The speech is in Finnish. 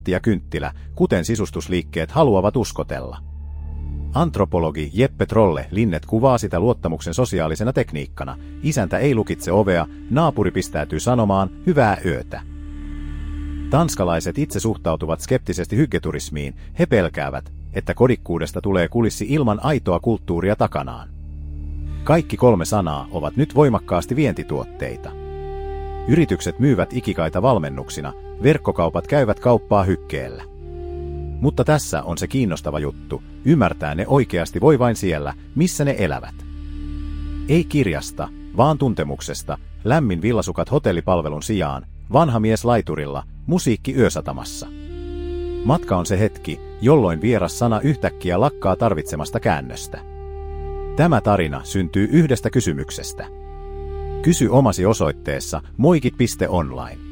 ja kynttilä, kuten sisustusliikkeet haluavat uskotella. Antropologi Jeppe Trolle Linnet kuvaa sitä luottamuksen sosiaalisena tekniikkana. Isäntä ei lukitse ovea, naapuri pistäytyy sanomaan hyvää yötä. Tanskalaiset itse suhtautuvat skeptisesti hyggeturismiin. He pelkäävät, että kodikkuudesta tulee kulissi ilman aitoa kulttuuria takanaan. Kaikki 3 sanaa ovat nyt voimakkaasti vientituotteita. Yritykset myyvät ikikaita valmennuksina, verkkokaupat käyvät kauppaa hykkeellä. Mutta tässä on se kiinnostava juttu, ymmärtää ne oikeasti voi vain siellä, missä ne elävät. Ei kirjasta, vaan tuntemuksesta, lämmin villasukat hotellipalvelun sijaan, vanha mies laiturilla, musiikki yösatamassa. Matka on se hetki, jolloin vieras sana yhtäkkiä lakkaa tarvitsemasta käännöstä. Tämä tarina syntyy yhdestä kysymyksestä. Kysy omasi osoitteessa moikit.online.